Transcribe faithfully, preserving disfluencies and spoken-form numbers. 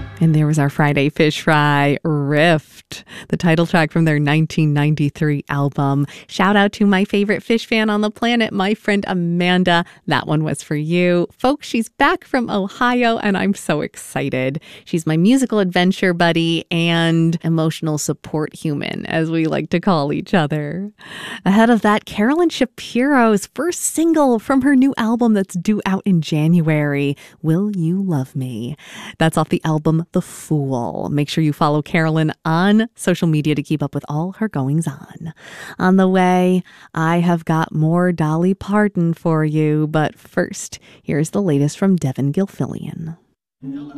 And there was our Friday Fish Fry, Rift, the title track from their nineteen ninety-three album. Shout out to my favorite fish fan on the planet, my friend Amanda. That one was for you. Folks, she's back from Ohio, and I'm so excited. She's my musical adventure buddy and emotional support human, as we like to call each other. Ahead of that, Carolyn Shapiro's first single from her new album that's due out in January, Will You Love Me? That's off the album The Fool. Make sure you follow Carolyn on social media to keep up with all her goings on. On the way, I have got more Dolly Parton for you, but first, here's the latest from Devin Gilfillian.